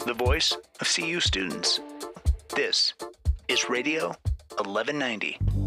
the voice of CU students. This is Radio 1190.